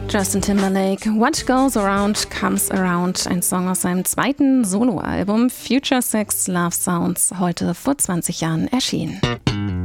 Justin Timberlake, What Goes Around Comes Around, ein Song aus seinem zweiten Soloalbum Future Sex Love Sounds, heute vor 20 Jahren erschienen.